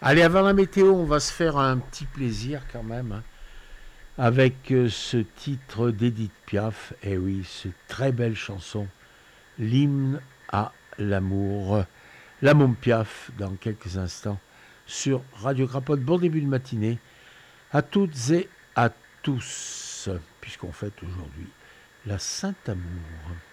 Allez, avant la météo, on va se faire un petit plaisir quand même, hein, avec ce titre d'Edith Piaf. Eh oui, cette très belle chanson, l'hymne à l'amour. La Môme Piaf, dans quelques instants, sur Radio Crapote. Bon début de matinée à toutes et à tous, puisqu'on fête aujourd'hui la Saint-Amour.